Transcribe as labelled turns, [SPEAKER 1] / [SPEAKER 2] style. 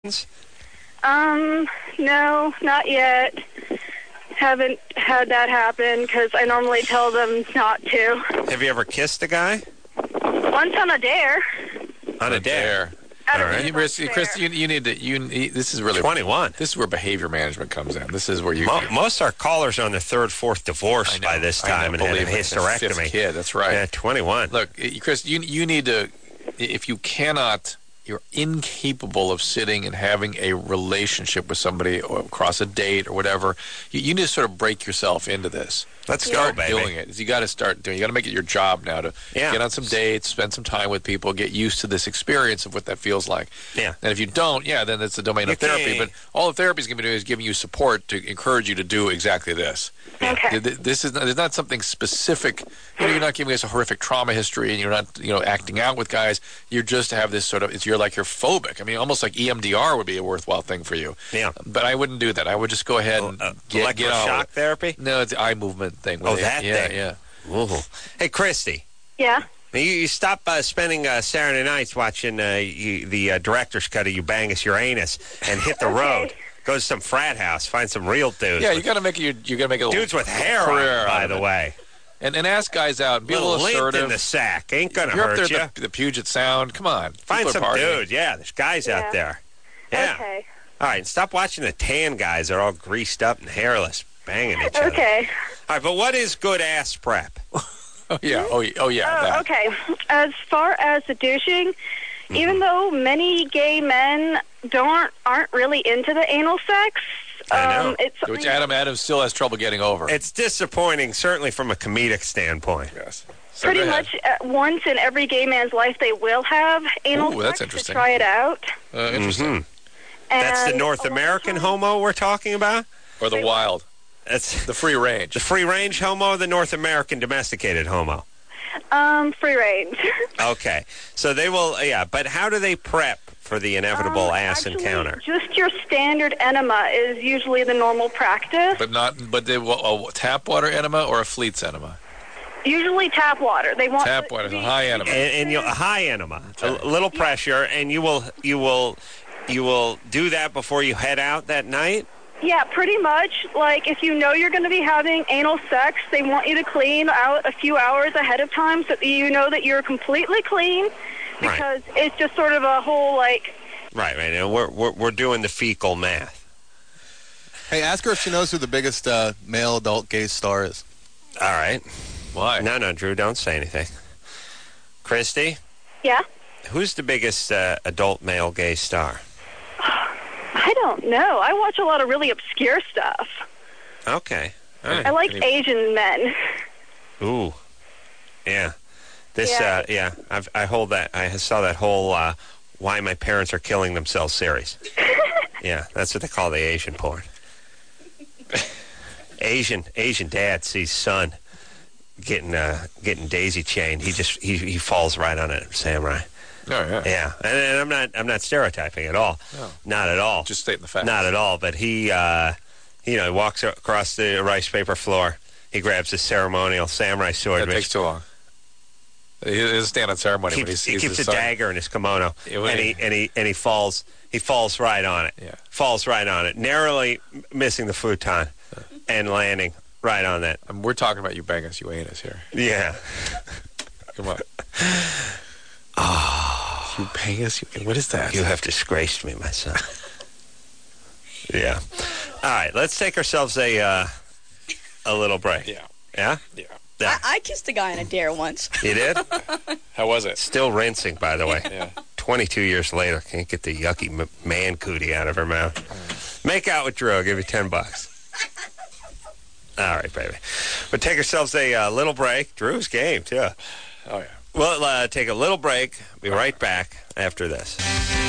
[SPEAKER 1] No, not yet. Haven't had that happen because I normally tell them not to.
[SPEAKER 2] Have you ever kissed a guy?
[SPEAKER 1] Once on a dare.
[SPEAKER 2] On a dare.
[SPEAKER 1] All
[SPEAKER 2] right.
[SPEAKER 3] Chris, you need to. This is really
[SPEAKER 2] 21.
[SPEAKER 3] This is where behavior management comes in. This is where you.
[SPEAKER 2] Most of our callers are on their third, fourth divorce by this time and had a hysterectomy.
[SPEAKER 3] Fifth kid. That's right.
[SPEAKER 2] Yeah, 21.
[SPEAKER 3] Look, Chris, you need to. If you cannot, you're incapable of sitting and having a relationship with somebody or across a date or whatever. You need to sort of break yourself into this.
[SPEAKER 2] Let's
[SPEAKER 3] start
[SPEAKER 2] go, baby.
[SPEAKER 3] doing it. You got to start doing. You got to make it your job now to get on some dates, spend some time with people, get used to this experience of what that feels like.
[SPEAKER 2] Yeah.
[SPEAKER 3] And if you don't, then it's the domain of therapy. But all the therapy is going to be doing is giving you support to encourage you to do exactly this.
[SPEAKER 1] Okay.
[SPEAKER 3] This is there's not something specific. You're not giving us a horrific trauma history, and you're not acting out with guys. You just have this sort of. You're phobic. I mean, almost like EMDR would be a worthwhile thing for you.
[SPEAKER 2] Yeah.
[SPEAKER 3] But I wouldn't do that. I would just go ahead and get
[SPEAKER 2] shock therapy.
[SPEAKER 3] No, it's the eye movement thing.
[SPEAKER 2] Oh, that thing.
[SPEAKER 3] Yeah.
[SPEAKER 2] Ooh. Hey, Christy.
[SPEAKER 1] Yeah.
[SPEAKER 2] You stop spending Saturday nights watching the director's cut of You Bang Us Your Anus and hit the road. Go to some frat house, find some real dudes.
[SPEAKER 3] Yeah, you got to make it. You got to make it.
[SPEAKER 2] Dudes with hair on, by the way.
[SPEAKER 3] And ask guys out. Be a little assertive.
[SPEAKER 2] Lint in the sack ain't gonna
[SPEAKER 3] You're
[SPEAKER 2] hurt
[SPEAKER 3] up there
[SPEAKER 2] you.
[SPEAKER 3] The Puget Sound. Come on,
[SPEAKER 2] find some dude. Yeah, there's guys out there. Yeah.
[SPEAKER 1] Okay.
[SPEAKER 2] All right, stop watching the tan guys. They're all greased up and hairless, banging each other.
[SPEAKER 1] Okay.
[SPEAKER 2] All right, but what is good ass prep?
[SPEAKER 3] Oh yeah.
[SPEAKER 1] Okay. As far as the douching, even though many gay men aren't really into the anal sex.
[SPEAKER 2] I know.
[SPEAKER 3] Which Adam still has trouble getting over.
[SPEAKER 2] It's disappointing, certainly from a comedic standpoint.
[SPEAKER 3] Yes. So
[SPEAKER 1] pretty much once in every gay man's life, they will have anal sex
[SPEAKER 3] that's interesting.
[SPEAKER 1] to try it out.
[SPEAKER 3] Interesting.
[SPEAKER 2] That's the North American homo we're talking about?
[SPEAKER 3] Or the wild?
[SPEAKER 2] That's
[SPEAKER 3] the free range.
[SPEAKER 2] The free range homo or the North American domesticated homo?
[SPEAKER 1] Free range.
[SPEAKER 2] Okay. So they will, but how do they prep for the inevitable ass encounter?
[SPEAKER 1] Just your standard enema is usually the normal practice.
[SPEAKER 3] But they will a tap water enema or a Fleets enema?
[SPEAKER 1] Usually tap water. They want
[SPEAKER 3] tap water, a high enema.
[SPEAKER 2] And a high enema, a little pressure, and you will do that before you head out that night?
[SPEAKER 1] Yeah, pretty much. Like, if you know you're going to be having anal sex, they want you to clean out a few hours ahead of time so that you know that you're completely clean, because it's just sort of a whole, like...
[SPEAKER 2] Right. And we're doing the fecal math.
[SPEAKER 4] Hey, ask her if she knows who the biggest male adult gay star is.
[SPEAKER 2] All right.
[SPEAKER 3] Why?
[SPEAKER 2] No, Drew, don't say anything. Christy?
[SPEAKER 1] Yeah?
[SPEAKER 2] Who's the biggest adult male gay star?
[SPEAKER 1] I don't know. I watch a lot of really obscure stuff.
[SPEAKER 2] Okay. All right.
[SPEAKER 1] I like Asian men.
[SPEAKER 2] Ooh. Yeah. This, I hold that. I saw that whole Why My Parents Are Killing Themselves series. Yeah, that's what they call the Asian porn. Asian dad sees son getting daisy chained. He falls right on it, samurai.
[SPEAKER 3] Oh, yeah.
[SPEAKER 2] Yeah, and I'm not stereotyping at all.
[SPEAKER 3] No.
[SPEAKER 2] Not at all.
[SPEAKER 3] Just stating the facts.
[SPEAKER 2] Not at all. But he walks across the rice paper floor. He grabs his ceremonial samurai sword.
[SPEAKER 3] That takes too long. He doesn't stand on ceremony.
[SPEAKER 2] He keeps a dagger in his kimono, and he falls. He falls right on it.
[SPEAKER 3] Yeah.
[SPEAKER 2] Falls right on it, narrowly missing the futon, and landing right on that.
[SPEAKER 3] We're talking about You Bang Us, You Anus here.
[SPEAKER 2] Yeah.
[SPEAKER 3] Come on. Oh, You Bang Us, what is that?
[SPEAKER 2] You have disgraced me, my son. Yeah. All right, let's take ourselves a little break.
[SPEAKER 3] Yeah.
[SPEAKER 2] Yeah?
[SPEAKER 3] Yeah.
[SPEAKER 5] I kissed a guy on a dare once.
[SPEAKER 2] You did?
[SPEAKER 3] How was it?
[SPEAKER 2] Still rinsing, by the way.
[SPEAKER 3] Yeah.
[SPEAKER 2] 22 years later, can't get the yucky man cootie out of her mouth. Make out with Drew. I'll give you $10. All right, baby. We'll take ourselves a little break. Drew's game, too.
[SPEAKER 3] Oh, yeah.
[SPEAKER 2] We'll take a little break. Be right back after this.